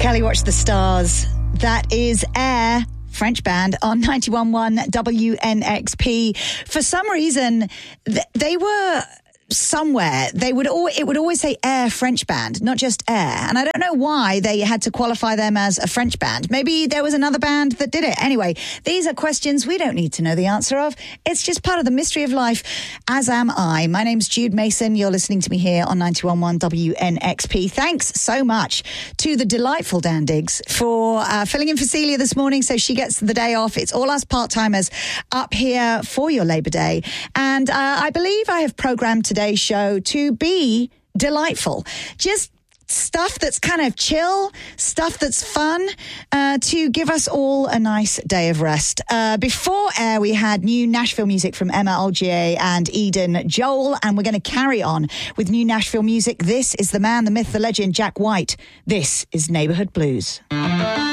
Kelly Watch the Stars. That is Air, French band on 91.1 WNXP. For some reason, they were somewhere. It would always say Air French band, not just Air. And I don't know why they had to qualify them as a French band. Maybe there was another band that did it. Anyway, these are questions we don't need to know the answer of. It's just part of the mystery of life, as am I. My name's Jude Mason. You're listening to me here on 91.1 WNXP. Thanks so much to the delightful Dan Diggs for filling in for Celia this morning so she gets the day off. It's all us part-timers up here for your Labour Day. And I believe I have programmed today's show to be delightful. Just stuff that's kind of chill, stuff that's fun, to give us all a nice day of rest. Before air, we had new Nashville music from Emma Olgier and Eden Joel, and we're going to carry on with new Nashville music. This is the man, the myth, the legend, Jack White. This is Neighborhood Blues.